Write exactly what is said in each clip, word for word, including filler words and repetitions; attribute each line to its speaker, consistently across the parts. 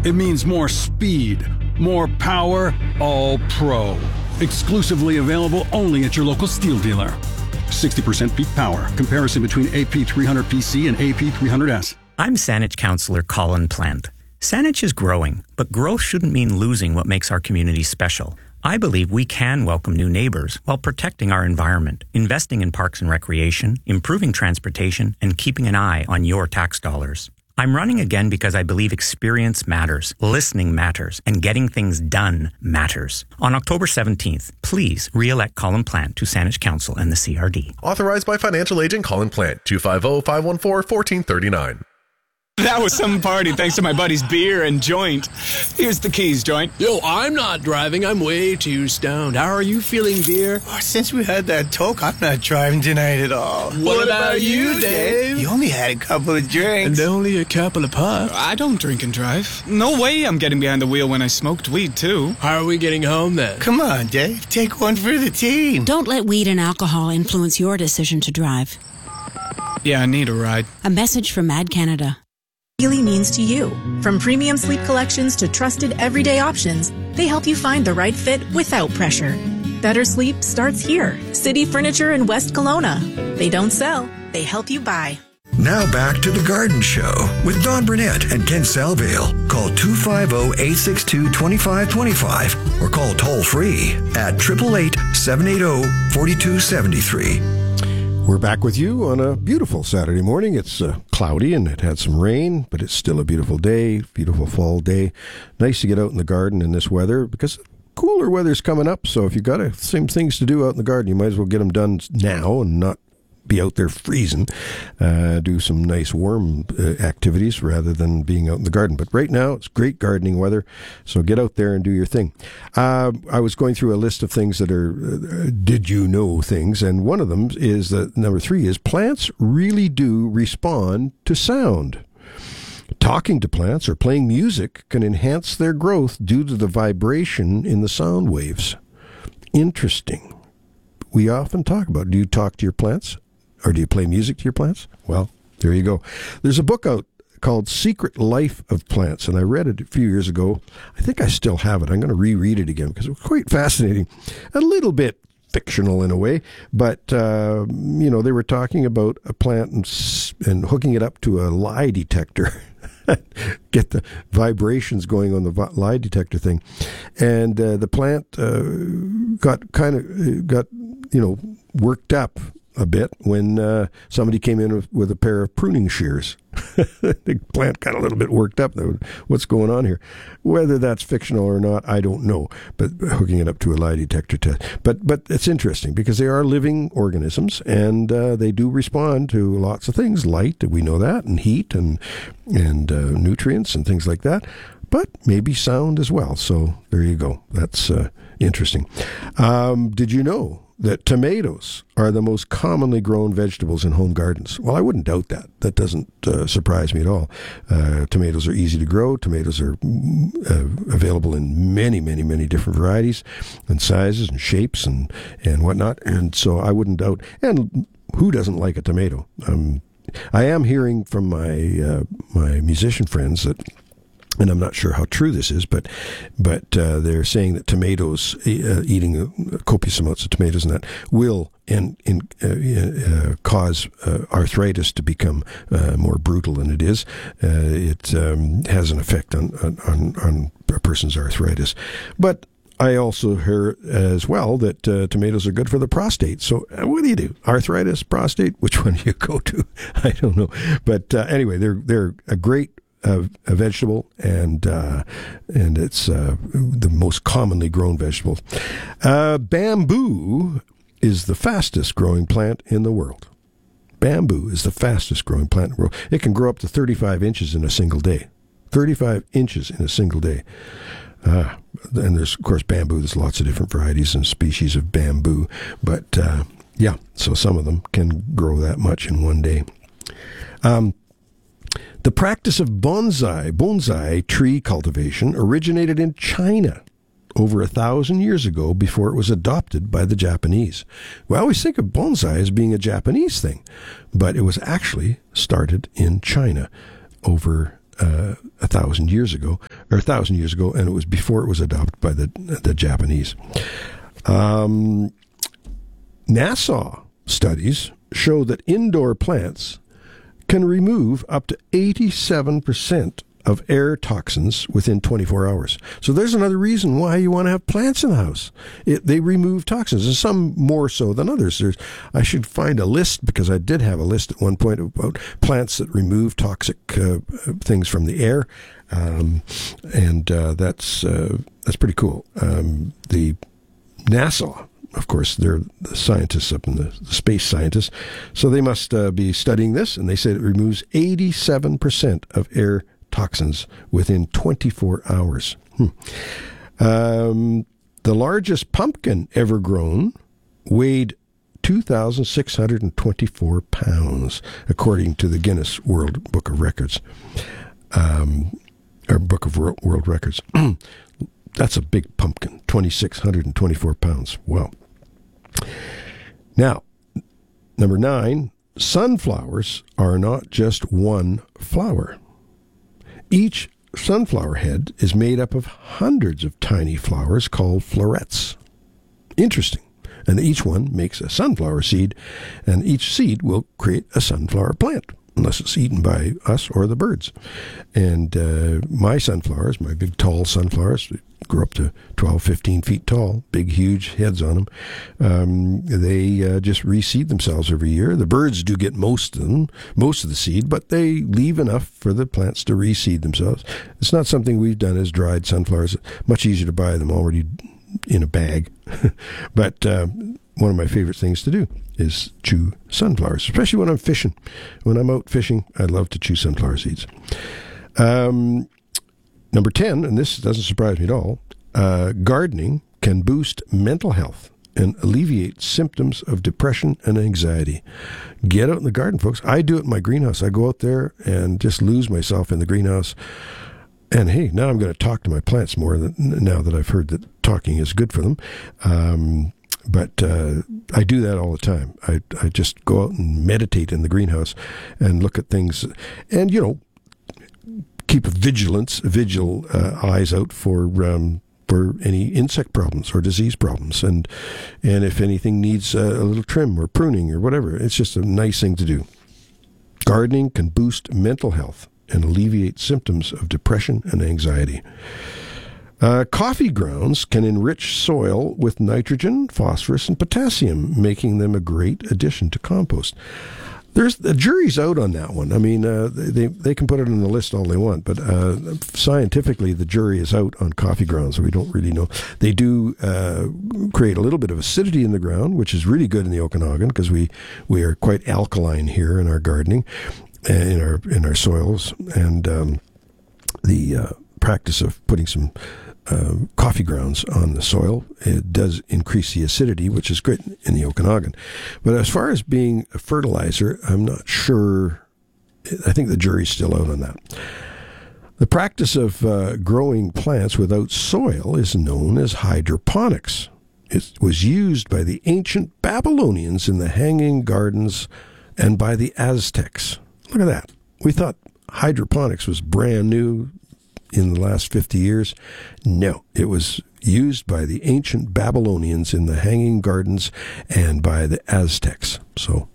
Speaker 1: It means more speed, more power, all pro. Exclusively available only at your local Steel dealer. sixty percent peak power. Comparison between A P three hundred P C and A P three hundred S.
Speaker 2: I'm Saanich Councillor Colin Plant. Saanich is growing, but growth shouldn't mean losing what makes our community special. I believe we can welcome new neighbours while protecting our environment, investing in parks and recreation, improving transportation, and keeping an eye on your tax dollars. I'm running again because I believe experience matters, listening matters, and getting things done matters. On October seventeenth, please re-elect Colin Plant to Saanich Council and the C R D.
Speaker 3: Authorized by financial agent Colin Plant, two five zero, five one four, one four three nine.
Speaker 4: That was some party thanks to my buddy's beer and joint. Here's the keys, joint.
Speaker 5: Yo, I'm not driving. I'm way too stoned. How are you feeling, beer?
Speaker 6: Oh, since we had that talk, I'm not driving tonight at all.
Speaker 5: What, what about, about you, Dave?
Speaker 6: You only had a couple of drinks.
Speaker 5: And only a couple of puffs.
Speaker 4: I don't drink and drive. No way I'm getting behind the wheel when I smoked weed, too.
Speaker 5: How are we getting home, then?
Speaker 6: Come on, Dave. Take one for the team.
Speaker 7: Don't let weed and alcohol influence your decision to drive.
Speaker 4: Yeah, I need a ride.
Speaker 7: A message from Mad Canada.
Speaker 8: Really means to you. From premium sleep collections to trusted everyday options, they help you find the right fit without pressure. Better sleep starts here. City Furniture in West Kelowna. They don't sell, they help you buy.
Speaker 9: Now back to The Garden Show with Don Burnett and Ken Salvale. Call two five zero, eight six two, two five two five or call toll free at eight eight eight, seven eight zero, four two seven three.
Speaker 10: We're back with you on a beautiful Saturday morning. It's uh, cloudy and it had some rain, but it's still a beautiful day, beautiful fall day. Nice to get out in the garden in this weather because cooler weather's coming up. So if you've got uh, some things to do out in the garden, you might as well get them done now and not be out there freezing. Uh, do some nice warm uh, activities rather than being out in the garden. But right now, it's great gardening weather, so get out there and do your thing. Uh, I was going through a list of things that are uh, did you know things, and one of them is that number three is plants really do respond to sound. Talking to plants or playing music can enhance their growth due to the vibration in the sound waves. Interesting. We often talk about, do you talk to your plants? Or do you play music to your plants? Well, there you go. There's a book out called Secret Life of Plants, and I read it a few years ago. I think I still have it. I'm going to reread it again because it was quite fascinating. A little bit fictional in a way, but, uh, you know, they were talking about a plant and, and hooking it up to a lie detector. Get the vibrations going on the lie detector thing. And uh, the plant uh, got kind of, got, you know, worked up a bit when uh, somebody came in with, with a pair of pruning shears. The plant got a little bit worked up. What's going on here? Whether that's fictional or not, I don't know. But hooking it up to a lie detector test. But but it's interesting because they are living organisms and uh, they do respond to lots of things. Light, we know that, and heat and and uh, nutrients and things like that. But maybe sound as well. So there you go. That's uh, interesting. Um, did you know that tomatoes are the most commonly grown vegetables in home gardens? Well, I wouldn't doubt that. That doesn't uh, surprise me at all. Uh, tomatoes are easy to grow. Tomatoes are uh, available in many, many, many different varieties and sizes and shapes and, and whatnot. And so I wouldn't doubt. And who doesn't like a tomato? Um, I am hearing from my uh, my musician friends that, and I'm not sure how true this is, but but uh, they're saying that tomatoes, uh, eating uh, copious amounts of tomatoes and that, will in, in, uh, uh, cause uh, arthritis to become uh, more brutal than it is. Uh, it um, has an effect on, on, on a person's arthritis. But I also hear as well that uh, tomatoes are good for the prostate. So uh, what do you do? Arthritis, prostate? Which one do you go to? I don't know. But uh, anyway, they're they're a great uh, a vegetable, and uh, and it's uh, the most commonly grown vegetable. Uh, bamboo is the fastest growing plant in the world. Bamboo is the fastest growing plant in the world. It can grow up to thirty-five inches in a single day. thirty-five inches in a single day. Ah, and there's, of course, bamboo. There's lots of different varieties and species of bamboo. But, uh, yeah, so some of them can grow that much in one day. Um, the practice of bonsai, bonsai tree cultivation originated in China over a thousand years ago before it was adopted by the Japanese. We always think of bonsai as being a Japanese thing, but it was actually started in China over Uh, a thousand years ago or a thousand years ago, and it was before it was adopted by the the Japanese. Um, NASA studies show that indoor plants can remove up to eighty-seven percent of air toxins within twenty-four hours. So there's another reason why you want to have plants in the house. It, they remove toxins, and some more so than others. There's, I should find a list, because I did have a list at one point about plants that remove toxic uh, things from the air, um, and uh, that's uh, that's pretty cool. Um, the NASA, of course, they're the scientists up in the, the space scientists, so they must uh, be studying this, and they said it removes eighty-seven percent of air toxins within twenty-four hours. Hmm. Um, the largest pumpkin ever grown weighed two thousand six hundred twenty-four pounds, according to the Guinness World Book of Records, um, or Book of World Records. That's a big pumpkin, two thousand six hundred twenty-four pounds. Wow. Now, number nine, sunflowers are not just one flower. Each sunflower head is made up of hundreds of tiny flowers called florets. Interesting. And each one makes a sunflower seed, and each seed will create a sunflower plant, unless it's eaten by us or the birds. And uh, my sunflowers, my big tall sunflowers, grow up to twelve, fifteen feet tall, big, huge heads on them. Um, they uh, just reseed themselves every year. The birds do get most of them, most of the seed, but they leave enough for the plants to reseed themselves. It's not something we've done as dried sunflowers. Much easier to buy them already in a bag. But uh, one of my favorite things to do is chew sunflowers, especially when I'm fishing. When I'm out fishing, I love to chew sunflower seeds. Um, number ten, and this doesn't surprise me at all, uh, gardening can boost mental health and alleviate symptoms of depression and anxiety. Get out in the garden, folks. I do it in my greenhouse. I go out there and just lose myself in the greenhouse. And hey, now I'm going to talk to my plants more than, now that I've heard that talking is good for them. Um, But uh, I do that all the time. I, I just go out and meditate in the greenhouse and look at things, and, you know, keep vigilance, vigil uh, eyes out for um, for any insect problems or disease problems, and and if anything needs a, a little trim or pruning or whatever. It's just a nice thing to do. Gardening can boost mental health and alleviate symptoms of depression and anxiety. Uh, coffee grounds can enrich soil with nitrogen, phosphorus, and potassium, making them a great addition to compost. There's the jury's out on that one. I mean, uh, they they can put it on the list all they want, but uh, scientifically, the jury is out on coffee grounds. So we don't really know. They do uh, create a little bit of acidity in the ground, which is really good in the Okanagan because we we are quite alkaline here in our gardening, and in our in our soils, and um, the uh, practice of putting some Uh, coffee grounds on the soil, it does increase the acidity, which is great in the Okanagan. But as far as being a fertilizer, I'm not sure. I think the jury's still out on that. The practice of uh, growing plants without soil is known as hydroponics. It was used by the ancient Babylonians in the Hanging Gardens and by the Aztecs. Look at that. We thought hydroponics was brand new in the last fifty years. No, it was used by the ancient Babylonians in the Hanging Gardens and by the Aztecs. So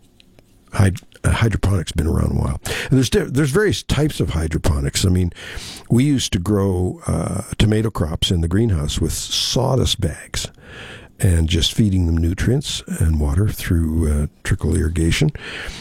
Speaker 10: hyd- uh, hydroponics been around a while. And there's di- there's various types of hydroponics. I mean, we used to grow uh, tomato crops in the greenhouse with sawdust bags and just feeding them nutrients and water through uh, trickle irrigation.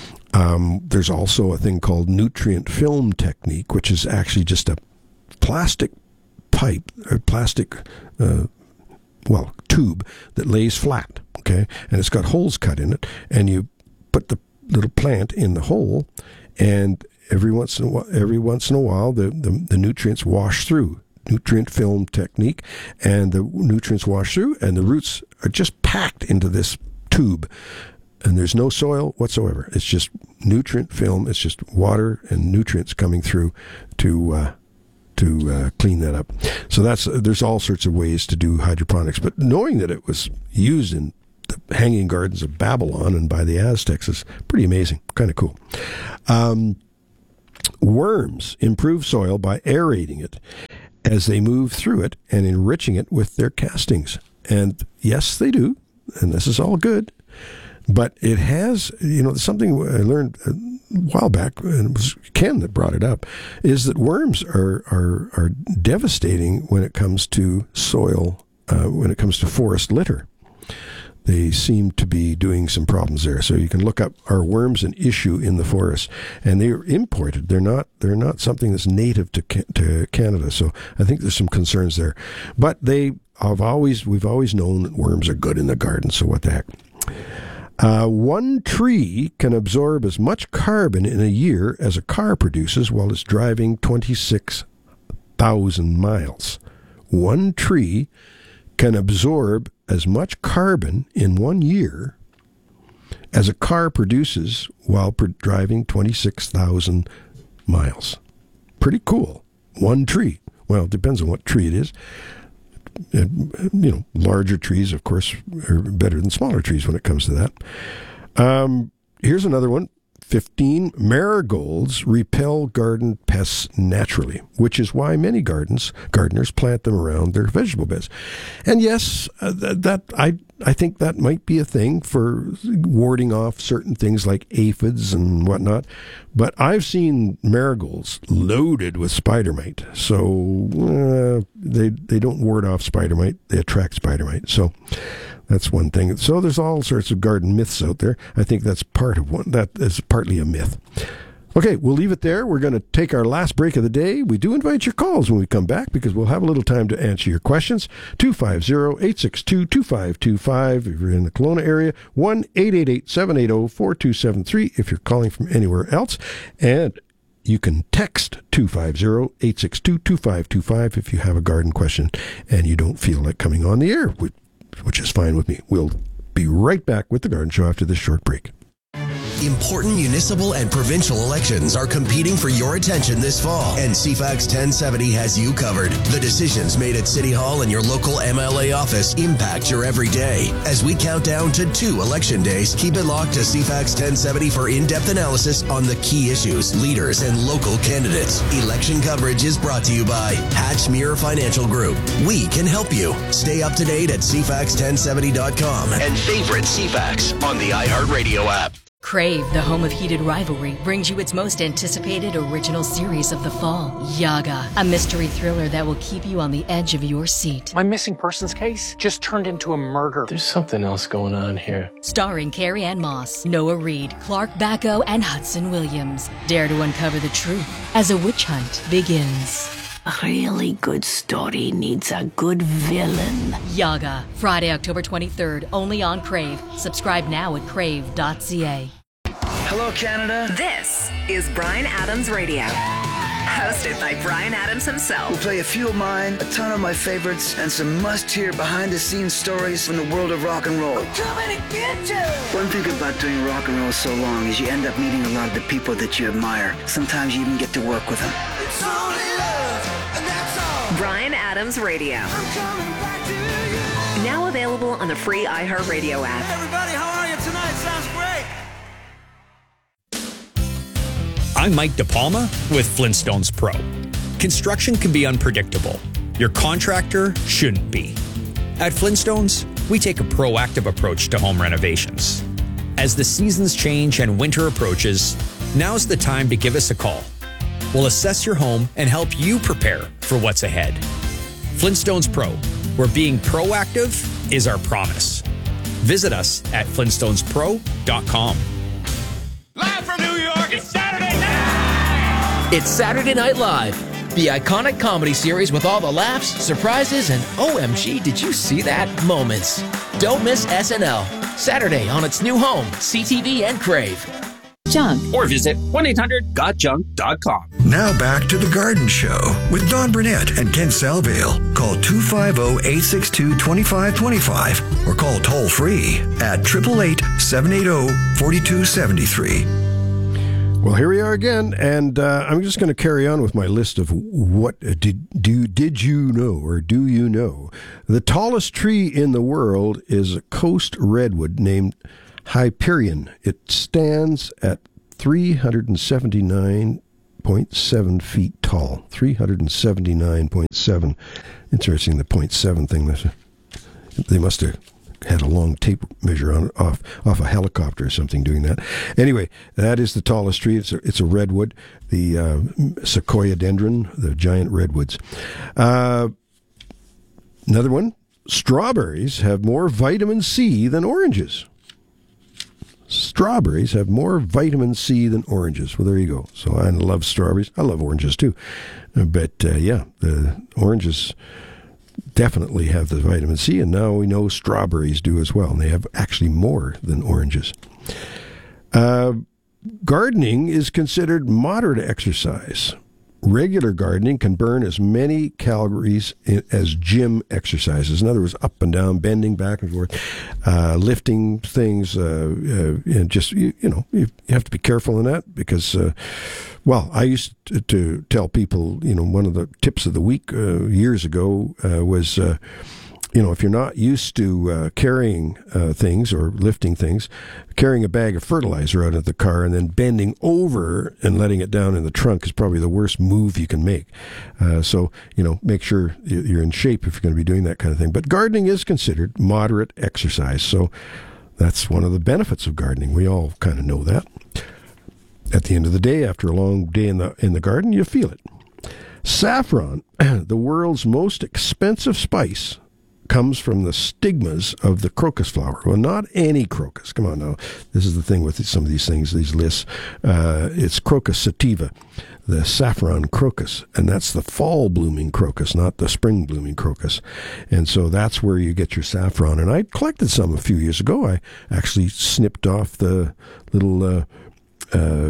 Speaker 10: Um, there's also a thing called nutrient film technique, which is actually just a plastic pipe or plastic, uh, well, tube that lays flat, okay? And it's got holes cut in it, and you put the little plant in the hole, and every once in a while, every once in a while, the, the, the nutrients wash through. Nutrient film technique, and the nutrients wash through, and the roots are just packed into this tube. And there's no soil whatsoever. It's just nutrient film. It's just water and nutrients coming through to uh, to uh, clean that up. So that's uh, there's all sorts of ways to do hydroponics. But knowing that it was used in the Hanging Gardens of Babylon and by the Aztecs is pretty amazing. Kind of cool. Um, worms improve soil by aerating it. as they move through it and enriching it with their castings. And yes, they do. And this is all good. But it has, you know, something I learned a while back, and it was Ken that brought it up, is that worms are are, are devastating when it comes to soil, uh, when it comes to forest litter. They seem to be doing some problems there. So you can look up, are worms an issue in the forest? And they are imported. They're not They're not something that's native to to Canada. So I think there's some concerns there. But they have always, we've always known that worms are good in the garden, so what the heck. Uh, one tree can absorb as much carbon in a year as a car produces while it's driving twenty-six thousand miles. One tree can absorb as much carbon in one year as a car produces while per- driving twenty-six thousand miles. Pretty cool. One tree. Well, it depends on what tree it is. You know, larger trees, of course, are better than smaller trees when it comes to that. Um, here's another one. fifteen marigolds repel garden pests naturally, which is why many gardens gardeners plant them around their vegetable beds. And yes, uh, th- that I I think that might be a thing for warding off certain things like aphids and whatnot. But I've seen marigolds loaded with spider mite, so uh, they they don't ward off spider mite; they attract spider mite. So that's one thing. So there's all sorts of garden myths out there. I think that's part of one. That is partly a myth. Okay, we'll leave it there. We're going to take our last break of the day. We do invite your calls when we come back because we'll have a little time to answer your questions. two five zero, eight six two, two five two five if you're in the Kelowna area. one eight eight eight, seven eight zero, four two seven three if you're calling from anywhere else. And you can text two five zero, eight six two, two five two five if you have a garden question and you don't feel like coming on the air, which is fine with me. We'll be right back with The Garden Show after this short break.
Speaker 11: Important municipal and provincial elections are competing for your attention this fall, and C FAX ten seventy has you covered. The decisions made at City Hall and your local M L A office impact your everyday. As we count down to two election days, keep it locked to C FAX ten seventy for in-depth analysis on the key issues, leaders, and local candidates. Election coverage is brought to you by Hatchmere Financial Group. We can help you. Stay up to date at C FAX ten seventy dot com and favorite C FAX on the iHeartRadio app.
Speaker 12: Crave, the home of heated rivalry, brings you its most anticipated original series of the fall, Yaga, a mystery thriller that will keep you on the edge of your seat.
Speaker 13: My missing persons case just turned into a murder.
Speaker 5: There's something else going on here.
Speaker 12: Starring Carrie Ann Moss, Noah Reid, Clark Bacco, and Hudson Williams. Dare to uncover the truth as a witch hunt begins.
Speaker 14: A really good story needs a good villain.
Speaker 12: Yaga, Friday, October twenty-third, only on Crave. Subscribe now at crave dot c a.
Speaker 15: Hello, Canada.
Speaker 16: This is Bryan Adams Radio, hosted by Bryan Adams himself.
Speaker 15: We'll play a few of mine, a ton of my favorites, and some must-hear behind-the-scenes stories from the world of rock and roll.
Speaker 16: We're coming to get you!
Speaker 15: One thing about doing rock and roll so long is you end up meeting a lot of the people that you admire. Sometimes you even get to work with them.
Speaker 16: It's only love, and that's all. Bryan Adams Radio. I'm coming back to you. Now available on the free iHeartRadio app.
Speaker 17: Hey everybody, how are you tonight? Sounds great.
Speaker 2: I'm Mike DePalma with Flintstones Pro. Construction can be unpredictable. Your contractor shouldn't be. At Flintstones, we take a proactive approach to home renovations. As the seasons change and winter approaches, now's the time to give us a call. We'll assess your home and help you prepare for what's ahead. Flintstones Pro, where being proactive is our promise. Visit us at flintstones pro dot com.
Speaker 4: Live from New York, it's Saturday night!
Speaker 5: It's Saturday Night Live, the iconic comedy series with all the laughs, surprises, and O M G, did you see that moments. Don't miss S N L, Saturday on its new home, C T V and Crave.
Speaker 18: Junk.
Speaker 19: Or visit one eight hundred got junk dot com.
Speaker 9: Now back to The Garden Show with Don Burnett and Ken Salvale. Call two five zero, eight six two, two five two five or call toll free at eight eight eight, seven eight zero, four two seven three.
Speaker 10: Well, here we are again, and uh, I'm just going to carry on with my list of what did do did you know or do you know? The tallest tree in the world is a coast redwood named Hyperion. It stands at three hundred seventy-nine point seven feet tall, three hundred seventy-nine point seven. Interesting, the point seven thing. They must have had a long tape measure on off off a helicopter or something doing that. Anyway, that is the tallest tree. It's a, it's a redwood, the uh, Sequoia dendron, the giant redwoods. Uh, another one, strawberries have more vitamin C than oranges. Strawberries have more vitamin C than oranges. Well, there you go. So I love strawberries. I love oranges too. But uh, yeah, the oranges definitely have the vitamin C, and now we know strawberries do as well, and they have actually more than oranges. Uh, gardening is considered moderate exercise. Regular gardening can burn as many calories as gym exercises. In other words, up and down, bending back and forth, uh, lifting things. Uh, uh, and just you, you know, you, you have to be careful in that because, uh, well, I used to, to tell people, you know, one of the tips of the week uh, years ago uh, was, uh, you know, if you're not used to uh, carrying uh, things or lifting things, carrying a bag of fertilizer out of the car and then bending over and letting it down in the trunk is probably the worst move you can make. Uh, so, you know, make sure you're in shape if you're going to be doing that kind of thing. But gardening is considered moderate exercise. So that's one of the benefits of gardening. We all kind of know that. At the end of the day, after a long day in the in the garden, you feel it. Saffron, the world's most expensive spice, comes from the stigmas of the crocus flower. Well, not any crocus. Come on now. This is the thing with some of these things, these lists. Uh, it's Crocus sativa, the saffron crocus, and that's the fall blooming crocus, not the spring blooming crocus. And so that's where you get your saffron. And I collected some a few years ago. I actually snipped off the little uh, uh,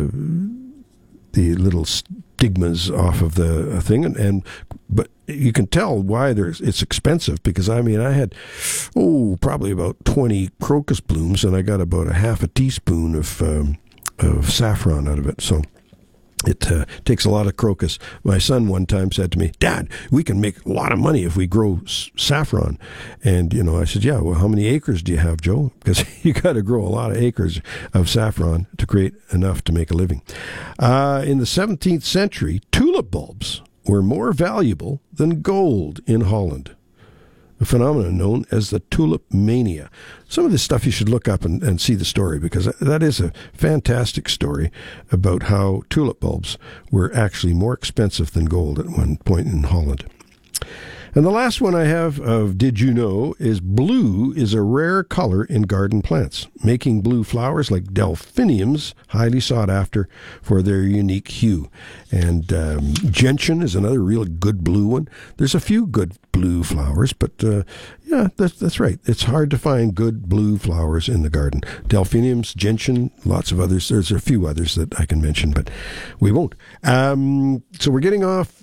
Speaker 10: the little stigmas off of the thing, and, and but you can tell why there's it's expensive, because I mean I had oh probably about twenty crocus blooms, and I got about a half a teaspoon of um, of saffron out of it. So it uh, takes a lot of crocus. My son one time said to me, "Dad, we can make a lot of money if we grow s- saffron." And, you know, I said, "Yeah, well, how many acres do you have, Joe?" Because you got to grow a lot of acres of saffron to create enough to make a living. Uh, in the seventeenth century, tulip bulbs were more valuable than gold in Holland, a phenomenon known as the tulip mania. Some of this stuff you should look up and, and see the story, because that is a fantastic story about how tulip bulbs were actually more expensive than gold at one point in Holland. And the last one I have of Did You Know is blue is a rare color in garden plants, making blue flowers like delphiniums highly sought after for their unique hue. And um, gentian is another really good blue one. There's a few good blue flowers, but uh, yeah, that's, that's right. It's hard to find good blue flowers in the garden. Delphiniums, gentian, lots of others. There's a few others that I can mention, but we won't. Um, so we're getting off.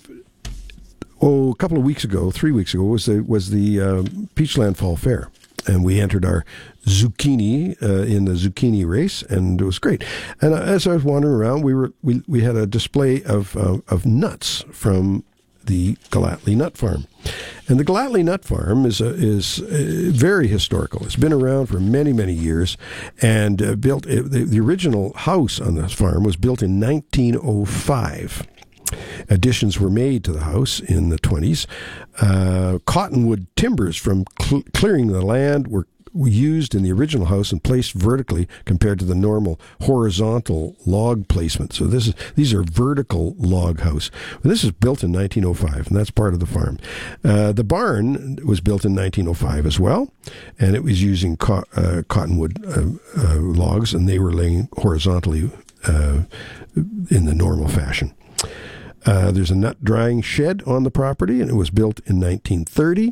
Speaker 10: Oh, a couple of weeks ago, three weeks ago, was the was the uh, Peachland Fall Fair, and we entered our zucchini uh, in the zucchini race, and it was great. And uh, as I was wandering around, we were we, we had a display of uh, of nuts from the Gallatley Nut Farm, and the Gallatley Nut Farm is a, is uh, very historical. It's been around for many many years, and uh, built uh, the, the original house on this farm was built in nineteen oh five. Additions were made to the house in the twenties. Uh, cottonwood timbers from cl- clearing the land were used in the original house and placed vertically compared to the normal horizontal log placement. So this is these are vertical log house. Well, this is built in nineteen oh five, and that's part of the farm. Uh, the barn was built in nineteen oh five as well, and it was using co- uh, cottonwood uh, uh, logs, and they were laying horizontally uh, in the normal fashion. Uh, there's a nut drying shed on the property, and it was built in nineteen thirty.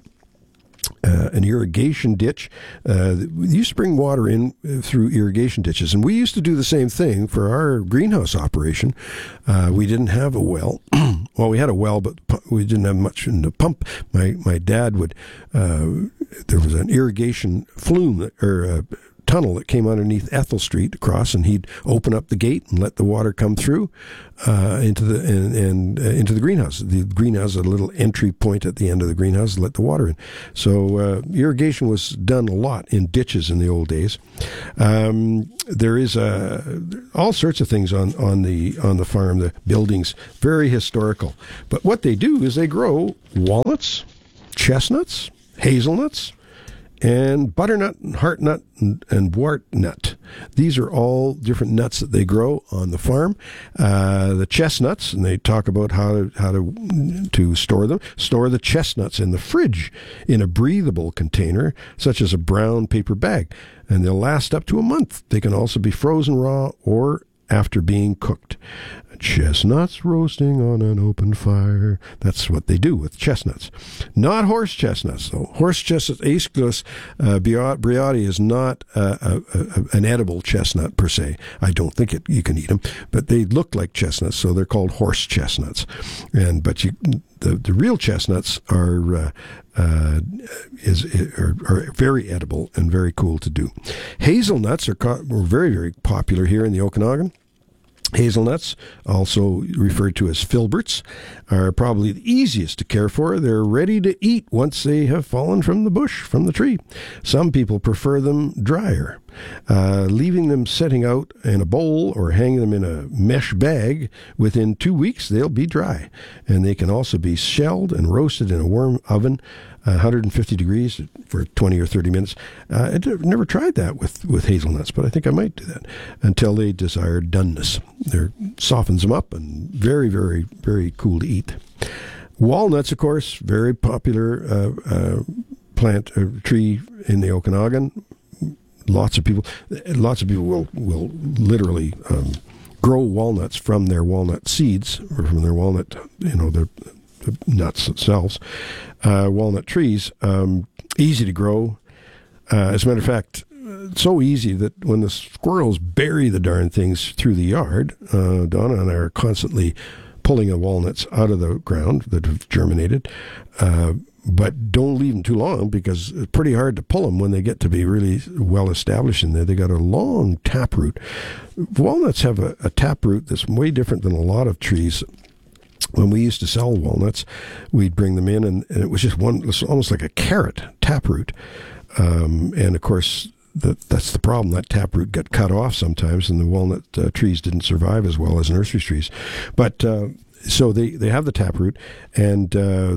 Speaker 10: Uh, an irrigation ditch. Uh, we used to bring water in through irrigation ditches, and we used to do the same thing for our greenhouse operation. Uh, we didn't have a well. Well, we had a well, but we didn't have much in the pump. My my dad would. Uh, there was an irrigation flume that, or. Uh, tunnel that came underneath Ethel Street across, and he'd open up the gate and let the water come through uh, into the and, and uh, into the greenhouse. The greenhouse had a little entry point at the end of the greenhouse to let the water in. So uh, irrigation was done a lot in ditches in the old days. Um, there is uh, all sorts of things on, on the on the farm. The buildings very historical, but what they do is they grow walnuts, chestnuts, hazelnuts, and butternut and heartnut and, and wart nut. These are all different nuts that they grow on the farm. Uh, the chestnuts, and they talk about how to, how to to store them. Store the chestnuts in the fridge in a breathable container, such as a brown paper bag, and they'll last up to a month. They can also be frozen raw or after being cooked. Chestnuts roasting on an open fire. That's what they do with chestnuts. Not horse chestnuts, though. Horse chestnuts, Aesculus uh, briati, is not uh, a, a, an edible chestnut per se. I don't think it, you can eat them, but they look like chestnuts, so they're called horse chestnuts. And but you, the the real chestnuts are uh, uh, is are, are very edible and very cool to do. Hazelnuts are co- were very very popular here in the Okanagan. Hazelnuts, also referred to as filberts, are probably the easiest to care for. They're ready to eat once they have fallen from the bush, from the tree. Some people prefer them drier. Uh, leaving them setting out in a bowl or hanging them in a mesh bag, within two weeks they'll be dry. And they can also be shelled and roasted in a warm oven, one hundred fifty degrees for twenty or thirty minutes. Uh, I've never tried that with, with hazelnuts, but I think I might do that until they desire doneness. It softens them up and very, very, very cool to eat. Walnuts, of course, very popular uh, uh, plant uh, tree in the Okanagan. Lots of people, lots of people will will literally um, grow walnuts from their walnut seeds or from their walnut, you know, their the nuts themselves. Uh, walnut trees, um, easy to grow. Uh, as a matter of fact, so easy that when the squirrels bury the darn things through the yard, uh, Donna and I are constantly pulling the walnuts out of the ground that have germinated. Uh, But don't leave them too long, because it's pretty hard to pull them when they get to be really well established in there. They got a long taproot. Walnuts have a, a taproot that's way different than a lot of trees. When we used to sell walnuts, we'd bring them in, and, and it was just one, it was almost like a carrot taproot. Um, and of course, the, that's the problem. That taproot got cut off sometimes, and the walnut uh, trees didn't survive as well as nursery trees. But uh, so they, they have the taproot, and uh,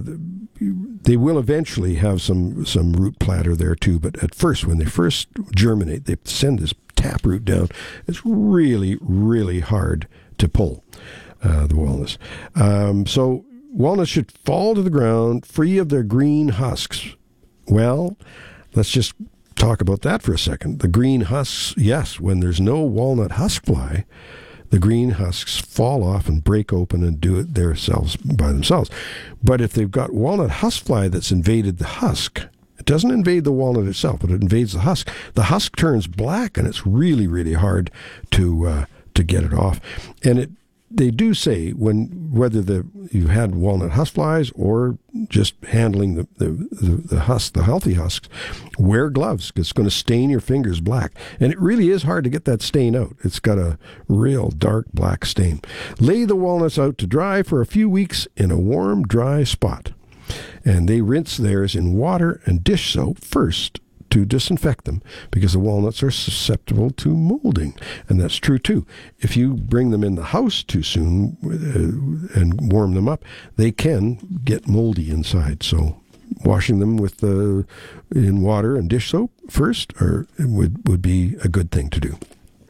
Speaker 10: they will eventually have some, some root platter there too. But at first, when they first germinate, they send this taproot down. It's really, really hard to pull. Uh, the walnuts. Um, so walnuts should fall to the ground free of their green husks. Well, let's just talk about that for a second. The green husks, yes, when there's no walnut husk fly, the green husks fall off and break open and do it themselves by themselves. But if they've got walnut husk fly that's invaded the husk, it doesn't invade the walnut itself, but it invades the husk. The husk turns black, and it's really, really hard to uh, to get it off. And it They do say, when whether the you had walnut husk flies or just handling the the, the, the husk, the healthy husks, wear gloves, because it's going to stain your fingers black. And it really is hard to get that stain out. It's got a real dark black stain. Lay the walnuts out to dry for a few weeks in a warm, dry spot. And they rinse theirs in water and dish soap first to disinfect them, because the walnuts are susceptible to molding. And that's true too. If you bring them in the house too soon uh, and warm them up, they can get moldy inside. So washing them with uh, in water and dish soap first or would, would be a good thing to do.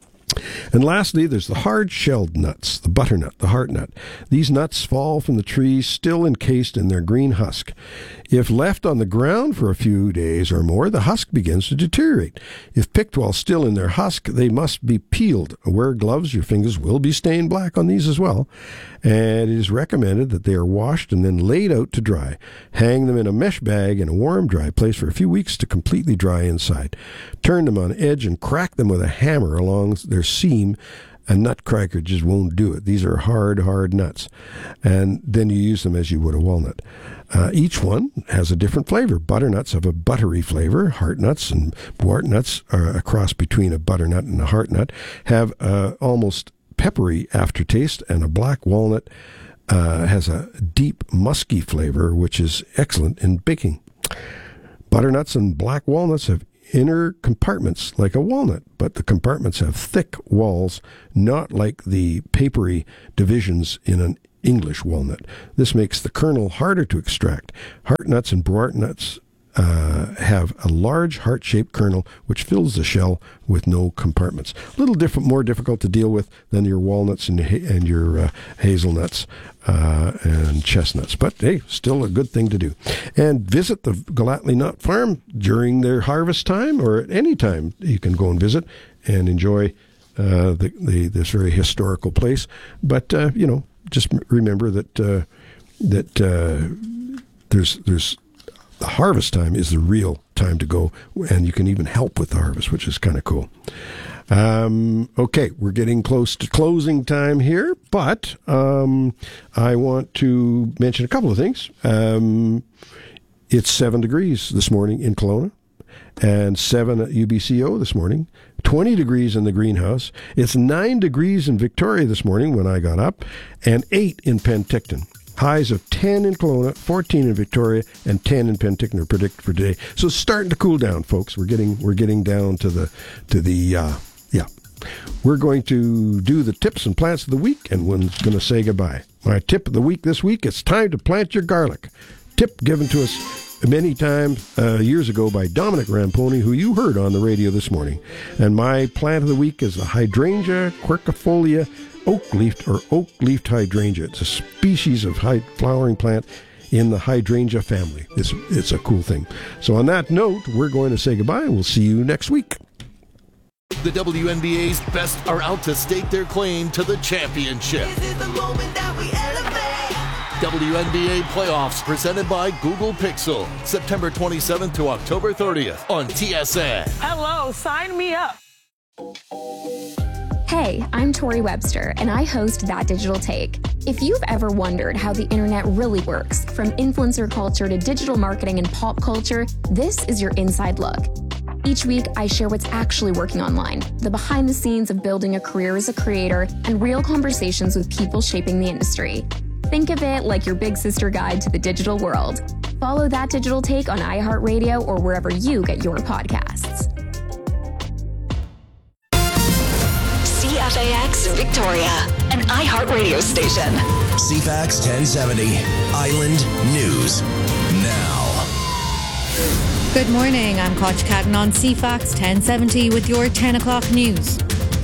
Speaker 10: And lastly, there's the hard-shelled nuts, the butternut, the heartnut. These nuts fall from the trees still encased in their green husk. If left on the ground for a few days or more, the husk begins to deteriorate. If picked while still in their husk, they must be peeled. Wear gloves. Your fingers will be stained black on these as well. And it is recommended that they are washed and then laid out to dry. Hang them in a mesh bag in a warm, dry place for a few weeks to completely dry inside. Turn them on edge and crack them with a hammer along their seam A nutcracker just won't do it. These are hard, hard nuts. And then you use them as you would a walnut. Uh, each one has a different flavor. Butternuts have a buttery flavor. Heart nuts and wart nuts, are a cross between a butternut and a heart nut, have uh, almost peppery aftertaste, and a black walnut uh, has a deep musky flavor, which is excellent in baking. Butternuts and black walnuts have inner compartments like a walnut, but the compartments have thick walls, not like the papery divisions in an English walnut. This makes the kernel harder to extract. Heart nuts and Boart nuts uh, have a large heart-shaped kernel which fills the shell with no compartments. A little different, more difficult to deal with than your walnuts and, and your uh, hazelnuts uh, and chestnuts. But hey, still a good thing to do. And visit the Galatly Nut Farm during their harvest time, or at any time you can go and visit and enjoy uh, the, the this very historical place. But uh, you know, just remember that uh, that uh, there's there's the harvest time is the real time to go, and you can even help with the harvest, which is kind of cool. Um, okay, we're getting close to closing time here, but um, I want to mention a couple of things. Um, it's seven degrees this morning in Kelowna, and seven at U B C O this morning, twenty degrees in the greenhouse. It's nine degrees in Victoria this morning when I got up, and eight in Penticton. Highs of ten in Kelowna, fourteen in Victoria, and ten in Penticton are predicted for today. So it's starting to cool down, folks. We're getting we're getting down to the to the uh, yeah. We're going to do the tips and plants of the week, and we're going to say goodbye. My tip of the week this week: it's time to plant your garlic. Tip given to us many times uh, years ago by Dominic Ramponi, who you heard on the radio this morning. And my plant of the week is the Hydrangea quercifolia oak leafed or oak leafed hydrangea. It's a species of high flowering plant in the hydrangea family. It's it's a cool thing. So on that note, we're going to say goodbye, and we'll see you next week.
Speaker 18: The W N B A's best are out to stake their claim to the championship.
Speaker 17: This is the moment that we elevate.
Speaker 18: W N B A playoffs presented by Google Pixel, September twenty-seventh to October thirtieth on T S N.
Speaker 20: Hello, sign me up.
Speaker 21: Hey, I'm Tori Webster, and I host That Digital Take. If you've ever wondered how the internet really works, from influencer culture to digital marketing and pop culture, this is your inside look. Each week, I share what's actually working online, the behind the scenes of building a career as a creator, and real conversations with people shaping the industry. Think of it like your big sister guide to the digital world. Follow That Digital Take on iHeartRadio or wherever you get your podcasts.
Speaker 16: C F A X Victoria, an iHeartRadio station.
Speaker 11: C F A X ten seventy, Island News Now.
Speaker 22: Good morning, I'm Koch Catton on C F A X ten seventy with your ten o'clock news.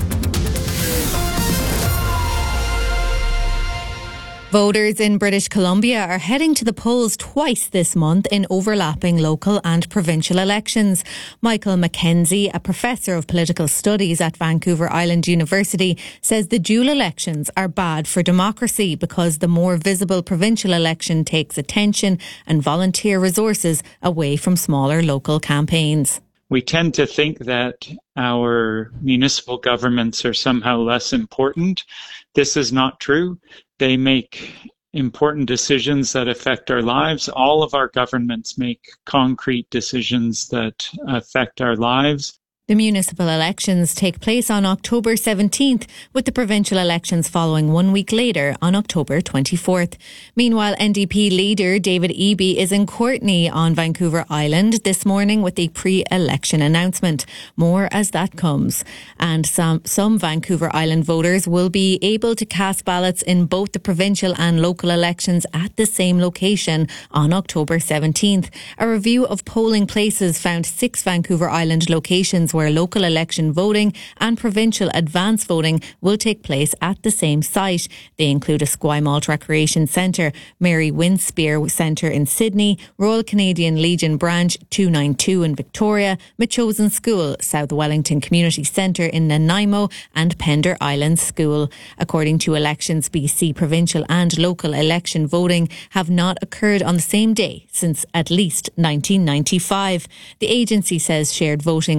Speaker 22: Voters in British Columbia are heading to the polls twice this month in overlapping local and provincial elections. Michael Mackenzie, a professor of political studies at Vancouver Island University, says the dual elections are bad for democracy because the more visible provincial election takes attention and volunteer resources away from smaller local campaigns.
Speaker 23: We tend to think that our municipal governments are somehow less important. This is not true. They make important decisions that affect our lives. All of our governments make concrete decisions that affect our lives.
Speaker 22: The municipal elections take place on October seventeenth, with the provincial elections following one week later on October twenty-fourth. Meanwhile, N D P leader David Eby is in Courtenay on Vancouver Island this morning with a pre-election announcement. More as that comes. And some, some Vancouver Island voters will be able to cast ballots in both the provincial and local elections at the same location on October seventeenth. A review of polling places found six Vancouver Island locations where local election voting and provincial advance voting will take place at the same site. They include a Esquimalt Recreation Centre, Mary Winspear Centre in Sydney, Royal Canadian Legion Branch two ninety-two in Victoria, Machosen School, South Wellington Community Centre in Nanaimo, and Pender Island School. According to Elections B C, provincial and local election voting have not occurred on the same day since at least nineteen ninety-five. The agency says shared voting locations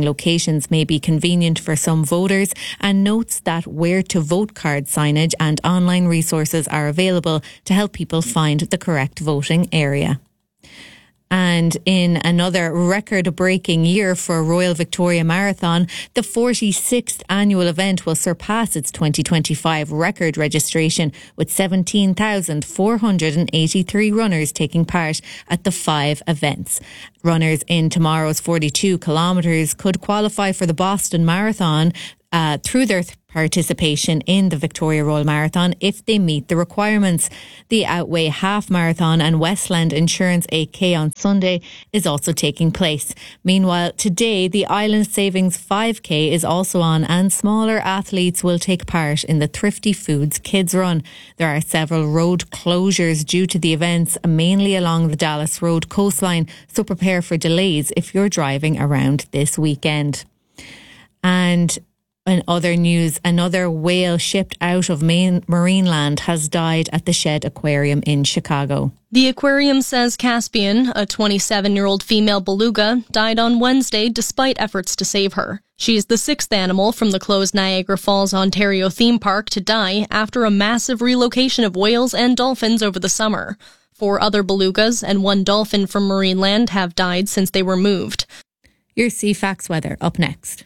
Speaker 22: locations may be convenient for some voters, and notes that where to vote card signage and online resources are available to help people find the correct voting area. And in another record-breaking year for Royal Victoria Marathon, the forty-sixth annual event will surpass its twenty twenty-five record registration, with seventeen thousand four hundred eighty-three runners taking part at the five events. Runners in tomorrow's forty-two kilometres could qualify for the Boston Marathon Uh, through their th- participation in the Victoria Royal Marathon if they meet the requirements. The Outway Half Marathon and Westland Insurance eight K on Sunday is also taking place. Meanwhile, today the Island Savings five K is also on, and smaller athletes will take part in the Thrifty Foods Kids Run. There are several road closures due to the events, mainly along the Dallas Road coastline, so prepare for delays if you're driving around this weekend. And in other news, another whale shipped out of Maine Marineland has died at the Shed Aquarium in Chicago.
Speaker 1: The aquarium says Caspian, a twenty-seven-year-old female beluga, died on Wednesday despite efforts to save her. She's the sixth animal from the closed Niagara Falls, Ontario theme park to die after a massive relocation of whales and dolphins over the summer. Four other belugas and one dolphin from Marineland have died since they were moved.
Speaker 22: Your C FAX weather up next.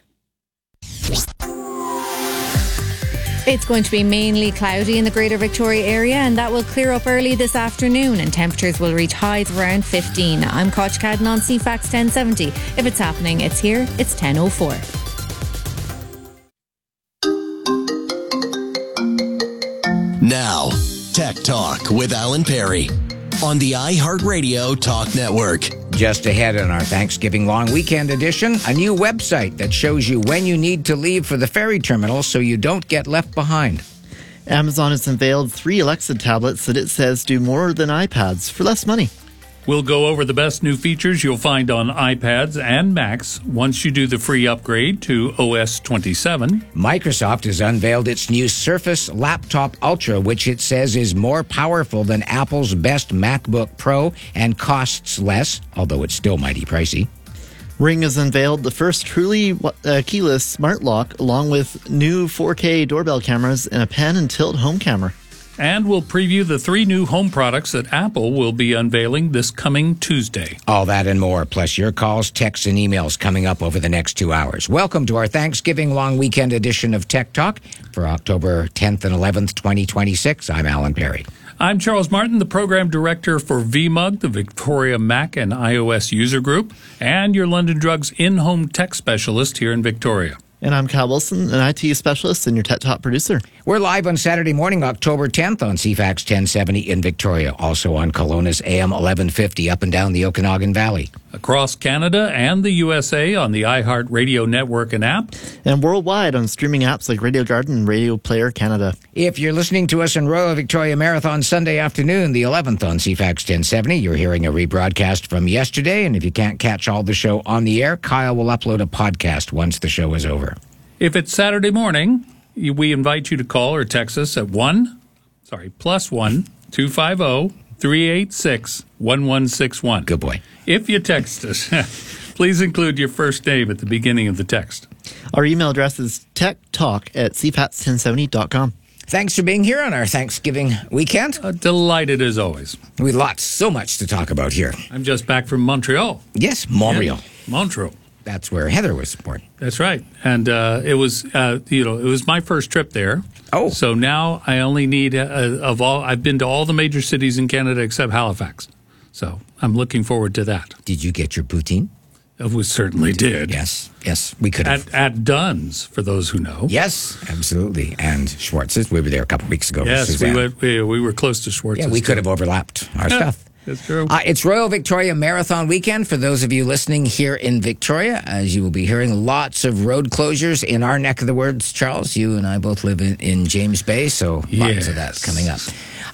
Speaker 22: It's going to be mainly cloudy in the Greater Victoria area, and that will clear up early this afternoon, and temperatures will reach highs of around fifteen. I'm Koch Cadden on C FAX ten seventy. If it's happening, it's here. It's ten oh four.
Speaker 11: Now, Tech Talk with Alan Perry on the iHeartRadio Talk Network.
Speaker 3: Just ahead on our Thanksgiving long weekend edition, a new website that shows you when you need to leave for the ferry terminal so you don't get left behind.
Speaker 6: Amazon has unveiled three Alexa tablets that it says do more than iPads for less money.
Speaker 24: We'll go over the best new features you'll find on iPads and Macs once you do the free upgrade to O S twenty-seven.
Speaker 3: Microsoft has unveiled its new Surface Laptop Ultra, which it says is more powerful than Apple's best MacBook Pro and costs less, although it's still mighty pricey.
Speaker 6: Ring has unveiled the first truly uh, keyless smart lock, along with new four K doorbell cameras and a pan and tilt home camera.
Speaker 24: And we'll preview the three new home products that Apple will be unveiling this coming Tuesday.
Speaker 3: All that and more, plus your calls, texts, and emails coming up over the next two hours. Welcome to our Thanksgiving long weekend edition of Tech Talk for October tenth and eleventh, twenty twenty-six. I'm Alan Perry.
Speaker 24: I'm Charles Martin, the program director for V M U G, the Victoria Mac and iOS user group, and your London Drugs in-home tech specialist here in Victoria.
Speaker 6: And I'm Kyle Wilson, an I T specialist and your Tech Talk producer.
Speaker 3: We're live on Saturday morning, October tenth on C FAX ten seventy in Victoria. Also on Kelowna's A M eleven fifty up and down the Okanagan Valley.
Speaker 24: Across Canada and the U S A on the iHeartRadio network and app.
Speaker 6: And worldwide on streaming apps like Radio Garden and Radio Player Canada.
Speaker 3: If you're listening to us in Royal Victoria Marathon Sunday afternoon, the eleventh on C FAX ten seventy, you're hearing a rebroadcast from yesterday. And if you can't catch all the show on the air, Kyle will upload a podcast once the show is over.
Speaker 24: If it's Saturday morning, we invite you to call or text us at one, sorry, plus one, two five zero, three eight six, one one six one.
Speaker 3: Good boy.
Speaker 24: If you text us, please include your first name at the beginning of the text.
Speaker 6: Our email address is techtalk at c fats ten seventy dot com.
Speaker 3: Thanks for being here on our Thanksgiving weekend.
Speaker 24: Uh, delighted as always.
Speaker 3: We lots, so much to talk about here.
Speaker 24: I'm just back from Montreal.
Speaker 3: Yes, Montreal.
Speaker 24: Yeah, Montreal.
Speaker 3: That's where Heather was born.
Speaker 24: That's right. And uh, it was, uh, you know, it was my first trip there.
Speaker 3: Oh.
Speaker 24: So now I only need, uh, of all, I've been to all the major cities in Canada except Halifax. So I'm looking forward to that.
Speaker 3: Did you get your poutine?
Speaker 24: We certainly did.
Speaker 3: Yes, yes, we could have.
Speaker 24: At, at Dunn's, for those who know.
Speaker 3: Yes, absolutely. And Schwartz's, we were there a couple of weeks ago.
Speaker 24: Yes, we, went, we, we were close to Schwartz's.
Speaker 3: Yeah, we could have overlapped our stuff.
Speaker 24: That's true.
Speaker 3: Uh, it's Royal Victoria Marathon weekend for those of you listening here in Victoria. As you will be hearing, lots of road closures in our neck of the woods. Charles, you and I both live in, in James Bay, so lots
Speaker 24: yes.
Speaker 3: of that coming up.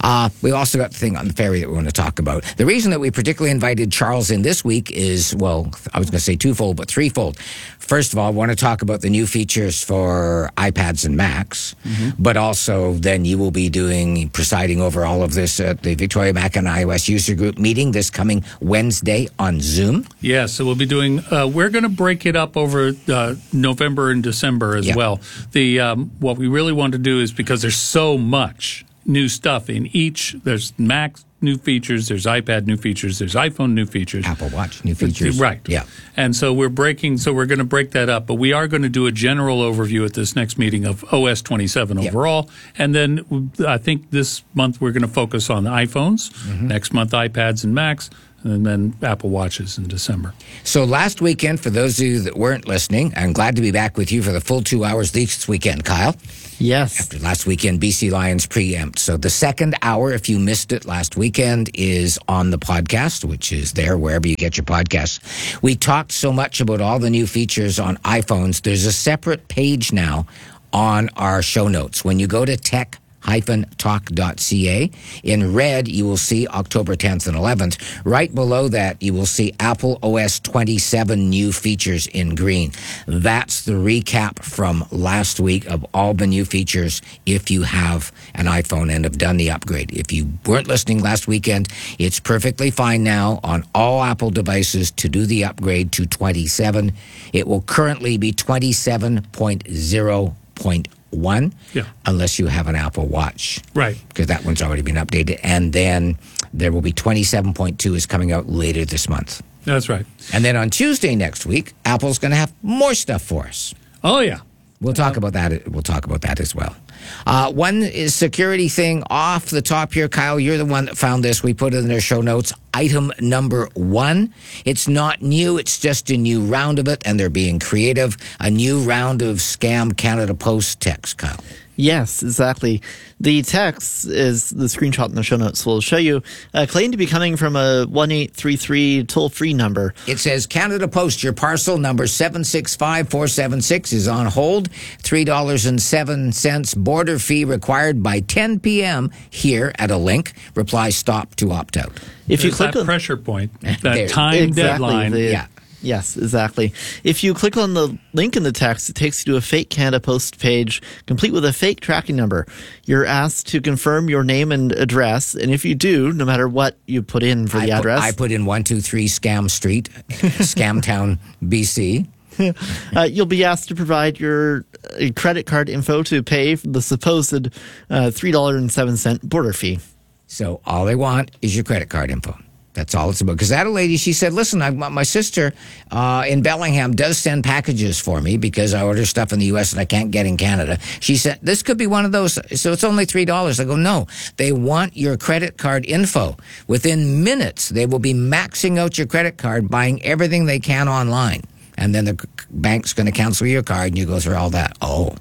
Speaker 3: Uh, we also got the thing on the ferry that we want to talk about. The reason that we particularly invited Charles in this week is, well, I was going to say twofold, but threefold. First of all, I want to talk about the new features for iPads and Macs, mm-hmm. but also then you will be doing, presiding over all of this at the Victoria Mac and iOS User Group meeting this coming Wednesday on Zoom.
Speaker 24: Yes, so we'll be doing, uh, we're going to break it up over uh, November and December as yep. well. The um, what we really want to do is, because there's so much new stuff in each, there's Mac new features, there's iPad new features, there's iPhone new features.
Speaker 3: Apple Watch new features.
Speaker 24: Right.
Speaker 3: Yeah.
Speaker 24: And so we're breaking, so we're going to break that up, but we are going to do a general overview at this next meeting of O S twenty-seven yep. overall. And then I think this month we're going to focus on iPhones, mm-hmm. next month iPads and Macs, and then Apple Watches in December.
Speaker 3: So last weekend, for those of you that weren't listening, I'm glad to be back with you for the full two hours this weekend, Kyle.
Speaker 6: Yes.
Speaker 3: After last weekend, B C Lions preempt. So the second hour, if you missed it last weekend, is on the podcast, which is there wherever you get your podcasts. We talked so much about all the new features on iPhones. There's a separate page now on our show notes. When you go to tech talk dot c a. In red, you will see October tenth and eleventh. Right below that, you will see Apple O S twenty-seven new features in green. That's the recap from last week of all the new features if you have an iPhone and have done the upgrade. If you weren't listening last weekend, it's perfectly fine now on all Apple devices to do the upgrade to twenty-seven. It will currently be twenty-seven point oh point one,
Speaker 24: yeah.
Speaker 3: unless you have an Apple Watch.
Speaker 24: Right.
Speaker 3: Because that one's already been updated. And then there will be twenty-seven point two is coming out later this month.
Speaker 24: That's right.
Speaker 3: And then on Tuesday next week, Apple's going to have more stuff for us.
Speaker 24: Oh, yeah.
Speaker 3: We'll talk about that. We'll talk about that as well. Uh, one is security thing off the top here. Kyle, you're the one that found this. We put it in our show notes. Item number one. It's not new. It's just a new round of it, and they're being creative. A new round of Scam Canada Post text, Kyle.
Speaker 6: Yes, exactly. The text is the screenshot in the show notes will show you uh, claim to be coming from a one eight three three toll-free number.
Speaker 3: It says, Canada Post, your parcel number seven six five four seven six is on hold. three dollars and seven cents border fee required by ten p.m. here at a link. Reply stop to opt out.
Speaker 24: If There's you click that on pressure point, that there, time
Speaker 6: exactly,
Speaker 24: deadline.
Speaker 6: The,
Speaker 3: yeah.
Speaker 6: Yes, exactly. If you click on the link in the text, it takes you to a fake Canada Post page, complete with a fake tracking number. You're asked to confirm your name and address, and if you do, no matter what you put in for
Speaker 3: I
Speaker 6: the
Speaker 3: put,
Speaker 6: address.
Speaker 3: I put in one two three Scam Street, Scamtown, B C.
Speaker 6: uh, you'll be asked to provide your uh, credit card info to pay the supposed uh, three dollars and seven cents border fee.
Speaker 3: So all they want is your credit card info. That's all it's about. Because that lady, she said, listen, I, my sister uh, in Bellingham does send packages for me because I order stuff in the U S and I can't get in Canada. She said, this could be one of those, so it's only three dollars. I go, no, they want your credit card info. Within minutes, they will be maxing out your credit card, buying everything they can online. And then the bank's going to cancel your card and you go through all that. Oh.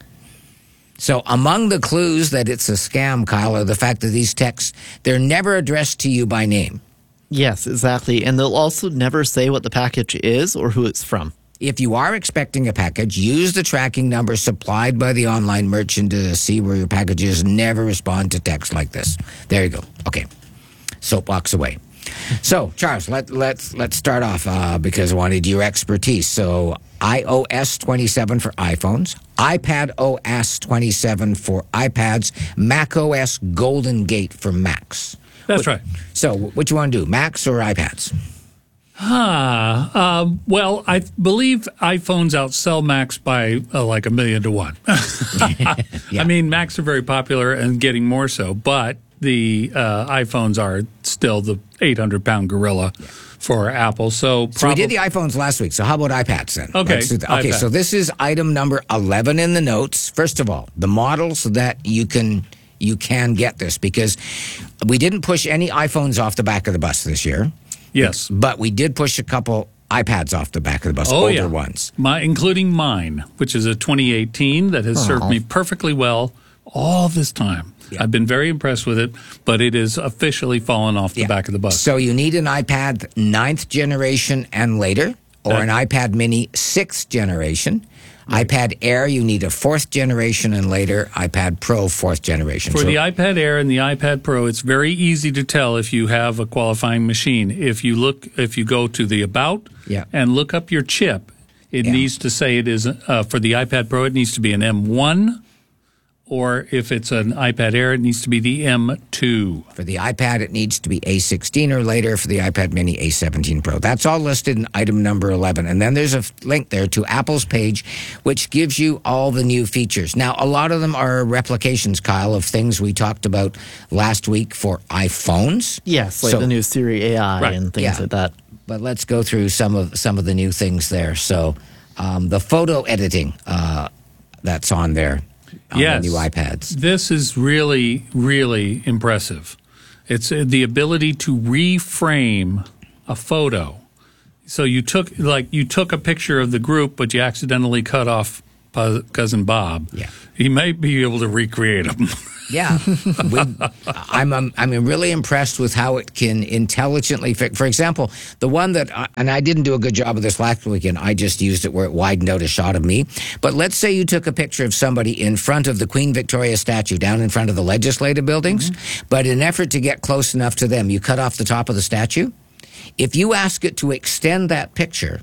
Speaker 3: So among the clues that it's a scam, Kyle, are the fact that these texts, they're never addressed to you by name.
Speaker 6: Yes, exactly. And they'll also never say what the package is or who it's from.
Speaker 3: If you are expecting a package, use the tracking number supplied by the online merchant to see where your package is. Never respond to texts like this. There you go. Okay. Soapbox away. So, Charles, let, let's, let's start off uh, because I wanted your expertise. So, i O S twenty-seven for iPhones, iPad O S twenty-seven for iPads, Mac O S Golden Gate for Macs.
Speaker 24: That's
Speaker 3: what,
Speaker 24: right.
Speaker 3: So, what you want to do, Macs or iPads?
Speaker 24: Ah, uh, well, I believe iPhones outsell Macs by uh, like a million to one. yeah. I mean, Macs are very popular and getting more so, but the uh, iPhones are still the eight hundred pound gorilla yeah. for Apple. So,
Speaker 3: prob- so we did the iPhones last week. So how about iPads then?
Speaker 24: Okay.
Speaker 3: Okay,
Speaker 24: iPad.
Speaker 3: So this is item number eleven in the notes. First of all, the models that you can you can get this, because we didn't push any iPhones off the back of the bus this year.
Speaker 24: Yes.
Speaker 3: But we did push a couple iPads off the back of the bus,
Speaker 24: oh,
Speaker 3: older
Speaker 24: yeah.
Speaker 3: ones.
Speaker 24: My, including mine, which is a twenty eighteen that has oh. served me perfectly well all this time. Yeah. I've been very impressed with it, but it is officially fallen off the yeah. back of the bus.
Speaker 3: So you need an iPad ninth generation and later, or that, an iPad mini sixth generation. Right. iPad Air, you need a fourth generation, and later iPad Pro fourth generation.
Speaker 24: For
Speaker 3: so,
Speaker 24: the iPad Air and the iPad Pro, it's very easy to tell if you have a qualifying machine. If you look, if you go to the About
Speaker 3: yeah.
Speaker 24: and look up your chip, it yeah. needs to say it is uh, for the iPad Pro. It needs to be an M one. Or if it's an iPad Air, it needs to be the M two.
Speaker 3: For the iPad, it needs to be A sixteen or later. For the iPad Mini, A seventeen Pro. That's all listed in item number eleven. And then there's a link there to Apple's page, which gives you all the new features. Now, a lot of them are replications, Kyle, of things we talked about last week for iPhones.
Speaker 6: Yes, like
Speaker 3: so,
Speaker 6: the new Siri A I right, and things yeah. like that.
Speaker 3: But let's go through some of some of the new things there. So um, the photo editing uh, that's on there. On
Speaker 24: yes,
Speaker 3: the new iPads.
Speaker 24: This is really, really impressive. It's uh, the ability to reframe a photo. So you took, like, you took a picture of the group, but you accidentally cut off Cousin Bob.
Speaker 3: Yeah,
Speaker 24: he might be able to recreate them.
Speaker 3: Yeah, we, I'm um, I'm really impressed with how it can intelligently fix. For example, the one that, I, and I didn't do a good job of this last weekend. I just used it where it widened out a shot of me. But let's say you took a picture of somebody in front of the Queen Victoria statue, down in front of the legislative buildings. Mm-hmm. But in an effort to get close enough to them, you cut off the top of the statue. If you ask it to extend that picture,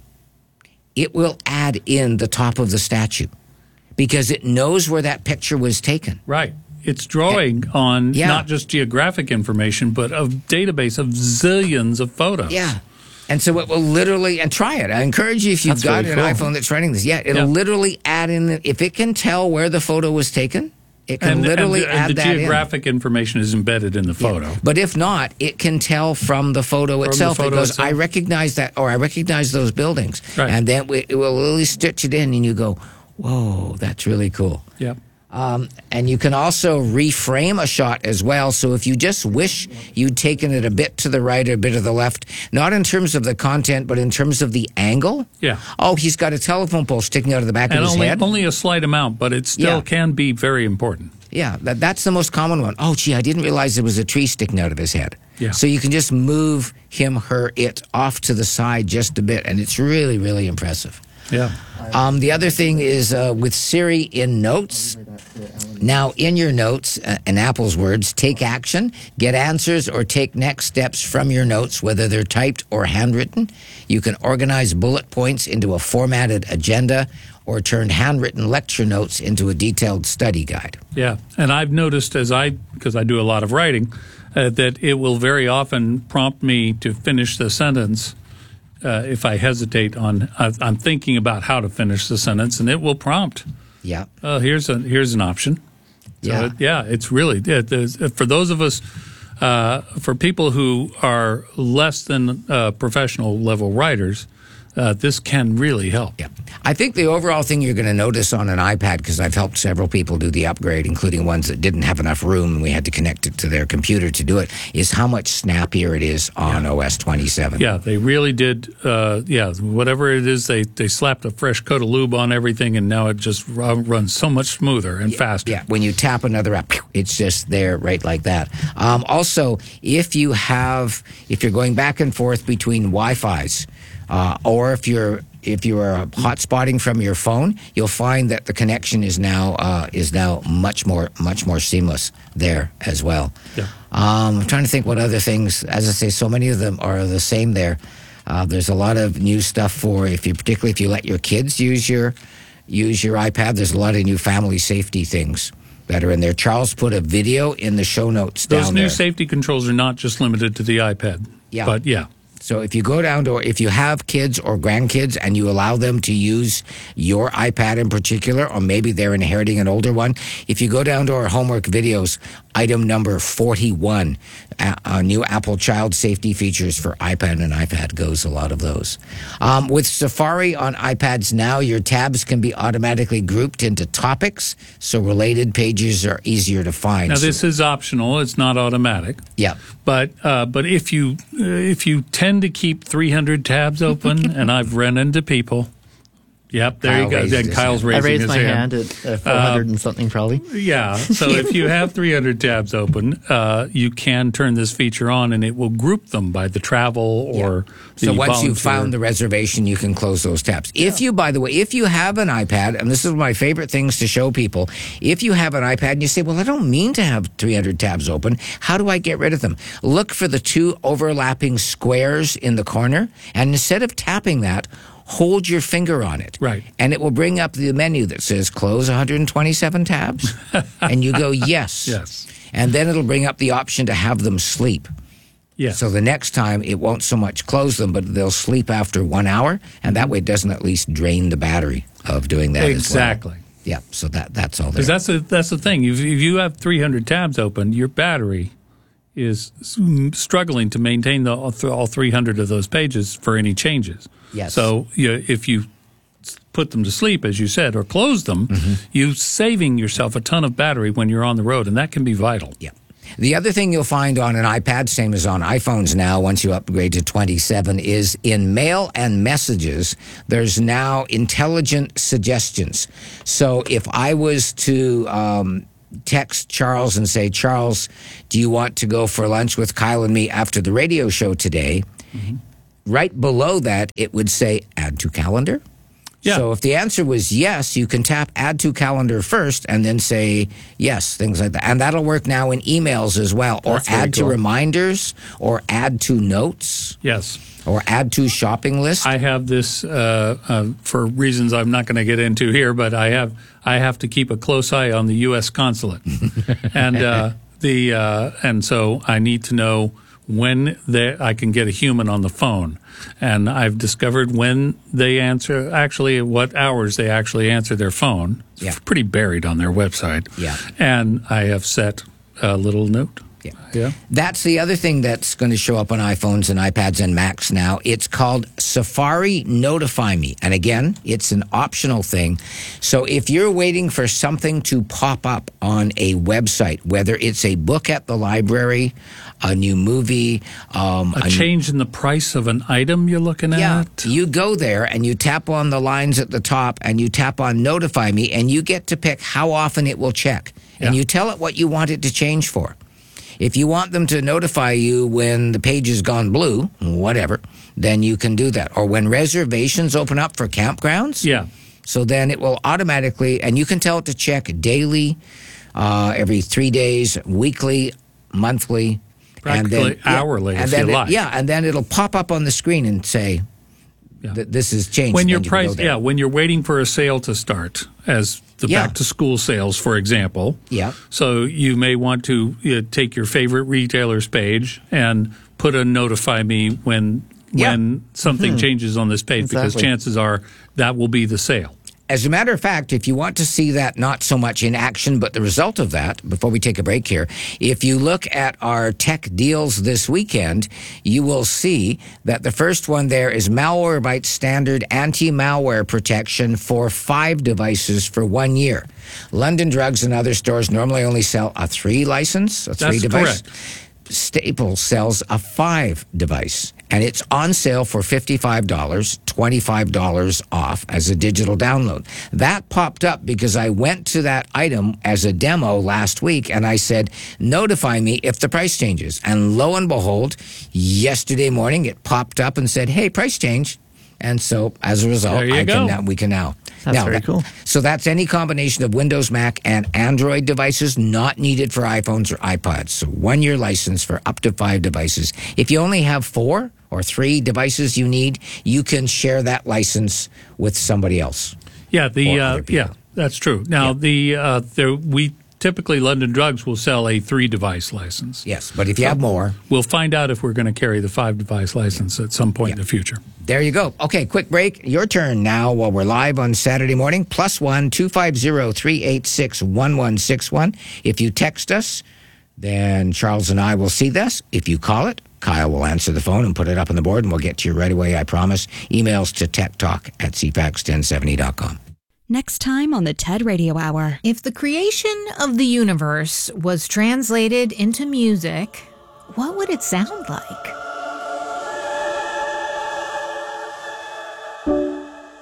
Speaker 3: it will add in the top of the statue because it knows where that picture was taken.
Speaker 24: Right. It's drawing on yeah. not just geographic information, but a database of zillions of photos.
Speaker 3: Yeah. And so it will literally, and try it. I encourage you, if you've that's got really an cool. iPhone that's running this, yeah, it'll yeah. literally add in, if it can tell where the photo was taken, it can
Speaker 24: and,
Speaker 3: literally
Speaker 24: and,
Speaker 3: add
Speaker 24: and the
Speaker 3: that
Speaker 24: geographic
Speaker 3: in.
Speaker 24: information is embedded in the photo.
Speaker 3: Yeah. But if not, it can tell from the photo from itself. The photo it goes, itself. I recognize that, or I recognize those buildings.
Speaker 24: Right.
Speaker 3: And then it will really stitch it in, and you go, whoa, that's really cool.
Speaker 24: Yep.
Speaker 3: Um, and you can also reframe a shot as well. So if you just wish you'd taken it a bit to the right or a bit to the left, not in terms of the content, but in terms of the angle.
Speaker 24: Yeah.
Speaker 3: Oh, he's got a telephone pole sticking out of the back
Speaker 24: and
Speaker 3: of his
Speaker 24: only,
Speaker 3: head.
Speaker 24: Only a slight amount, but it still
Speaker 3: yeah.
Speaker 24: can be very important.
Speaker 3: Yeah, that, that's the most common one. Oh, gee, I didn't realize there was a tree sticking out of his head.
Speaker 24: Yeah.
Speaker 3: So you can just move him, her, it off to the side just a bit, and it's really, really impressive.
Speaker 24: Yeah.
Speaker 3: Um, the other thing is uh, with Siri in Notes. Now, in your notes, uh, in Apple's words, take action, get answers, or take next steps from your notes, whether they're typed or handwritten. You can organize bullet points into a formatted agenda or turn handwritten lecture notes into a detailed study guide.
Speaker 24: Yeah, and I've noticed as I, because I do a lot of writing, uh, that it will very often prompt me to finish the sentence uh, if I hesitate on, uh, I'm thinking about how to finish the sentence, and it will prompt.
Speaker 3: Yeah.
Speaker 24: Oh, here's a here's an option. So
Speaker 3: yeah.
Speaker 24: It, yeah, it's really it, for those of us, uh, for people who are less than uh, professional level writers. Uh, this can really help.
Speaker 3: Yeah. I think the overall thing you're going to notice on an iPad, because I've helped several people do the upgrade, including ones that didn't have enough room and we had to connect it to their computer to do it, is how much snappier it is on yeah. O S twenty-seven.
Speaker 24: Yeah, they really did. Uh, yeah, whatever it is, they, they slapped a fresh coat of lube on everything, and now it just runs so much smoother and
Speaker 3: yeah,
Speaker 24: faster.
Speaker 3: Yeah, when you tap another app, it's just there right like that. Um, also, if you have, if you're going back and forth between Wi-Fi's, Uh, or if you're if you are hotspotting from your phone, you'll find that the connection is now uh, is now much more much more seamless there as well.
Speaker 24: Yeah.
Speaker 3: Um, I'm trying to think what other things. As I say, so many of them are the same there. Uh, there's a lot of new stuff for if you, particularly if you let your kids use your use your iPad. There's a lot of new family safety things that are in there. Charles put a video in the show notes
Speaker 24: Those
Speaker 3: down
Speaker 24: new
Speaker 3: there.
Speaker 24: safety controls are not just limited to the iPad.
Speaker 3: Yeah.
Speaker 24: But yeah.
Speaker 3: So if you go down to, or if you have kids or grandkids and you allow them to use your iPad in particular, or maybe they're inheriting an older one, if you go down to our homework videos, item number forty-one, uh, uh, new Apple child safety features for iPad and iPad goes a lot of those. Um, with Safari on iPads now, your tabs can be automatically grouped into topics, so related pages are easier to find.
Speaker 24: Now this is optional; it's not automatic.
Speaker 3: Yeah,
Speaker 24: but uh, but if you uh, if you tend to keep three hundred tabs open, and I've run into people Yep, there
Speaker 3: Kyle
Speaker 24: you go.
Speaker 3: raised
Speaker 24: Then
Speaker 3: his
Speaker 24: Kyle's
Speaker 3: hand.
Speaker 24: raising
Speaker 6: I raised
Speaker 24: his
Speaker 6: my
Speaker 24: hand.
Speaker 6: hand at uh, four hundred and something, probably.
Speaker 24: Yeah. So if you have three hundred tabs open, uh, you can turn this feature on, and it will group them by the travel or the
Speaker 3: So once
Speaker 24: volunteer.
Speaker 3: you've found the reservation, you can close those tabs. If you, by the way, if you have an iPad, and this is my favorite things to show people, if you have an iPad and you say, well, I don't mean to have three hundred tabs open, how do I get rid of them? Look for the two overlapping squares in the corner, and instead of tapping that, hold your finger on it.
Speaker 24: Right.
Speaker 3: And it will bring up the menu that says close one hundred twenty-seven tabs. And you go, yes.
Speaker 24: Yes.
Speaker 3: And then it'll bring up the option to have them sleep.
Speaker 24: Yes.
Speaker 3: So the next time it won't so much close them, but they'll sleep after one hour. And that way it doesn't at least drain the battery of doing that
Speaker 24: Exactly.
Speaker 3: as well. Yeah. So that, that's all there.
Speaker 24: Because that's the, that's the thing. If, if you have three hundred tabs open, your battery is struggling to maintain the, all three hundred of those pages for any changes.
Speaker 3: Yes.
Speaker 24: So you, if you put them to sleep, as you said, or close them, mm-hmm. you're saving yourself a ton of battery when you're on the road, and that can be vital.
Speaker 3: Yeah. The other thing you'll find on an iPad, same as on iPhones now, once you upgrade to twenty-seven, is in mail and messages, there's now intelligent suggestions. So if I was to um, text Charles and say, Charles, do you want to go for lunch with Kyle and me after the radio show today? Mm-hmm. Right below that, it would say add to calendar.
Speaker 24: Yeah.
Speaker 3: So if the answer was yes, you can tap add to calendar first and then say yes, things like that. And that'll work now in emails as well. Or
Speaker 24: That's very
Speaker 3: add
Speaker 24: cool.
Speaker 3: to reminders, or add to notes.
Speaker 24: Yes.
Speaker 3: Or add to shopping list.
Speaker 24: I have this uh, uh, for reasons I'm not going to get into here, but I have I have to keep a close eye on the U S consulate, and uh, the uh, and so I need to know when they, I can get a human on the phone. And I've discovered when they answer, actually at what hours they actually answer their phone. It's
Speaker 3: Yeah.
Speaker 24: pretty buried on their website.
Speaker 3: Yeah.
Speaker 24: And I have set a little note.
Speaker 3: Yeah.
Speaker 24: Yeah.
Speaker 3: That's the other thing that's going to show up on iPhones and iPads and Macs now. It's called Safari Notify Me. And again, it's an optional thing. So if you're waiting for something to pop up on a website, whether it's a book at the library, a new movie, um,
Speaker 24: A,
Speaker 3: a
Speaker 24: change in the price of an item you're looking
Speaker 3: Yeah,
Speaker 24: at.
Speaker 3: you go there and you tap on the lines at the top and you tap on Notify Me, and you get to pick how often it will check. And
Speaker 24: Yeah.
Speaker 3: you tell it what you want it to change for. If you want them to notify you when the page has gone blue, whatever, then you can do that. Or when reservations open up for campgrounds.
Speaker 24: Yeah.
Speaker 3: So then it will automatically, and you can tell it to check daily, uh, every three days, weekly, monthly.
Speaker 24: Practically
Speaker 3: and then, yeah,
Speaker 24: hourly,
Speaker 3: and
Speaker 24: if
Speaker 3: then
Speaker 24: you
Speaker 3: it-
Speaker 24: like.
Speaker 3: Yeah, and then it'll pop up on the screen and say, that this has changed.
Speaker 24: When
Speaker 3: and
Speaker 24: your
Speaker 3: then you can go
Speaker 24: price,
Speaker 3: there.
Speaker 24: yeah, when you're waiting for a sale to start, as the
Speaker 3: Yeah.
Speaker 24: back to school sales, for example.
Speaker 3: Yeah.
Speaker 24: So you may want to uh, take your favorite retailer's page and put a notify me when
Speaker 3: Yeah.
Speaker 24: when something
Speaker 3: Mhm. changes
Speaker 24: changes on this page, because
Speaker 3: Exactly.
Speaker 24: chances are that will be the sale.
Speaker 3: As a matter of fact, if you want to see that not so much in action, but the result of that, before we take a break here, if you look at our tech deals this weekend, you will see that the first one there is Malwarebytes standard anti-malware protection for five devices for one year. London Drugs and other stores normally only sell a three license, a three
Speaker 24: That's
Speaker 3: device.
Speaker 24: correct.
Speaker 3: Staples sells a five device, and it's on sale for fifty-five dollars, twenty-five dollars off as a digital download. That popped up because I went to that item as a demo last week, and I said, notify me if the price changes. And lo and behold, yesterday morning it popped up and said, hey, price change. And so as a result,
Speaker 24: There you
Speaker 3: I
Speaker 24: go.
Speaker 3: can now, we can now.
Speaker 6: That's
Speaker 3: now,
Speaker 6: very
Speaker 3: that-
Speaker 6: cool.
Speaker 3: So that's any combination of Windows, Mac, and Android devices, not needed for iPhones or iPods. So one-year license for up to five devices. If you only have four or three devices you need, you can share that license with somebody else.
Speaker 24: Yeah, the
Speaker 3: Or
Speaker 24: uh,
Speaker 3: other people.
Speaker 24: yeah, that's true. Now the uh, there we typically London Drugs will sell a three device license.
Speaker 3: Yes, but if you have more,
Speaker 24: we'll find out if we're going to carry the five device license at some point in the future.
Speaker 3: there you go. Okay, quick break. Your turn now while we're live on Saturday morning. Plus one, two five zero, three eight six, one one six one. If you text us, then Charles and I will see this. If you call it, Kyle will answer the phone and put it up on the board, and we'll get to you right away, I promise. Emails to techtalk at c fax ten seventy dot com.
Speaker 7: Next time on the TED Radio Hour. If the creation of the universe was translated into music, what would it sound like?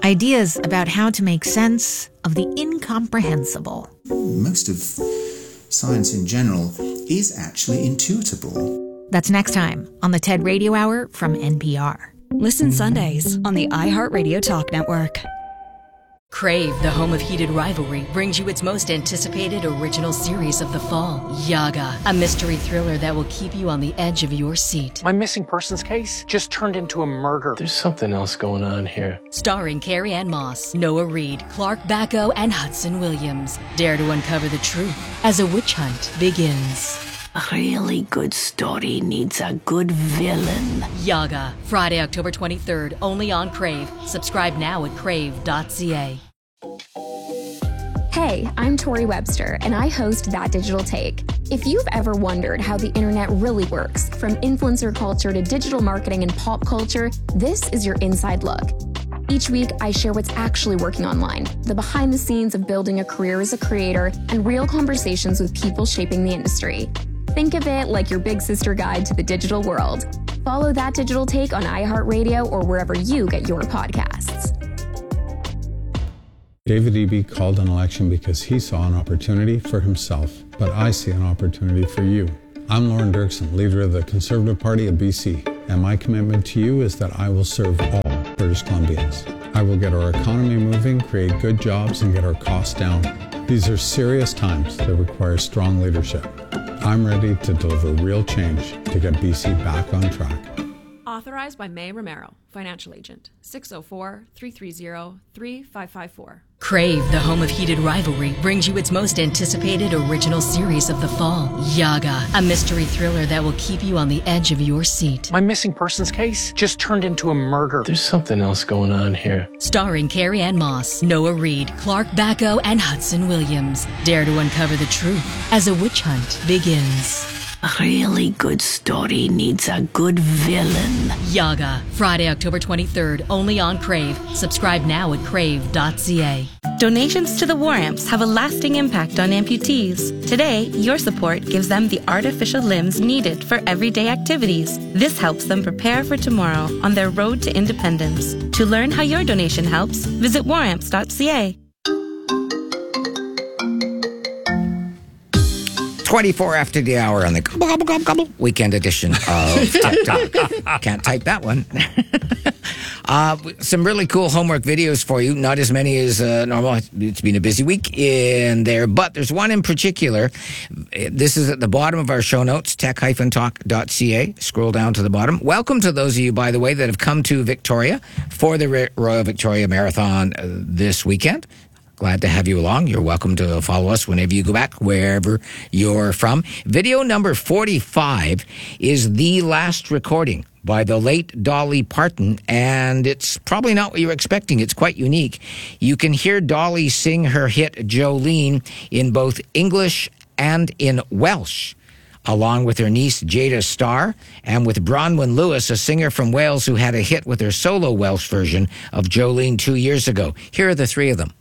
Speaker 7: Ideas about how to make sense of the incomprehensible.
Speaker 8: Most of science in general is actually intuitable.
Speaker 7: That's next time on the TED Radio Hour from N P R.
Speaker 12: Listen Sundays on the iHeartRadio Talk Network.
Speaker 13: Crave, the home of heated rivalry, brings you its most anticipated original series of the fall, Yaga, a mystery thriller that will keep you on the edge of your seat.
Speaker 19: My missing persons case just turned into a murder.
Speaker 14: There's something else going on here.
Speaker 13: Starring Carrie Ann Moss, Noah Reid, Clark Bacco, and Hudson Williams. Dare to uncover the truth as a witch hunt begins.
Speaker 25: A really good story needs a good villain.
Speaker 13: Yaga, Friday, October twenty-third, only on Crave. Subscribe now at crave dot c a.
Speaker 21: Hey, I'm Tori Webster, and I host That Digital Take. If you've ever wondered how the internet really works, from influencer culture to digital marketing and pop culture, this is your inside look. Each week, I share what's actually working online, the behind the scenes of building a career as a creator, and real conversations with people shaping the industry. Think of it like your big sister guide to the digital world. Follow That Digital Take on iHeartRadio or wherever you get your podcasts.
Speaker 26: David Eby called an election because he saw an opportunity for himself, but I see an opportunity for you. I'm Lauren Dirksen, leader of the Conservative Party of B C, and my commitment to you is that I will serve all British Columbians. I will get our economy moving, create good jobs, and get our costs down. These are serious times that require strong leadership. I'm ready to deliver real change to get B C back on track.
Speaker 27: Authorized by May Romero, Financial Agent, six oh four, three three zero, three five five four.
Speaker 13: Crave, the home of heated rivalry, brings you its most anticipated original series of the fall, Yaga, a mystery thriller that will keep you on the edge of your seat.
Speaker 19: My missing persons case just turned into a murder.
Speaker 14: There's something else going on here.
Speaker 13: Starring Carrie Ann Moss, Noah Reid, Clark Bacco, and Hudson Williams. Dare to uncover the truth as a witch hunt begins.
Speaker 25: A really good story needs a good villain.
Speaker 13: Yaga, Friday, October twenty-third, only on Crave. Subscribe now at crave dot c a.
Speaker 28: Donations to the War Amps have a lasting impact on amputees. Today, your support gives them the artificial limbs needed for everyday activities. This helps them prepare for tomorrow on their road to independence. To learn how your donation helps, visit war amps dot c a.
Speaker 3: twenty-four after the hour on the gobble, gobble, gobble, gobble, weekend edition of TikTok. Can't type that one. uh, some really cool homework videos for you. Not as many as uh, normal. It's been a busy week in there, but there's one in particular. This is at the bottom of our show notes, tech dash talk dot c a. Scroll down to the bottom. Welcome to those of you, by the way, that have come to Victoria for the Royal Victoria Marathon uh, this weekend. Glad to have you along. You're welcome to follow us whenever you go back, wherever you're from. Video number forty-five is the last recording by the late Dolly Parton, and it's probably not what you're expecting. It's quite unique. You can hear Dolly sing her hit Jolene in both English and in Welsh, along with her niece Jada Starr, and with Bronwyn Lewis, a singer from Wales who had a hit with her solo Welsh version of Jolene two years ago. Here are the three of them.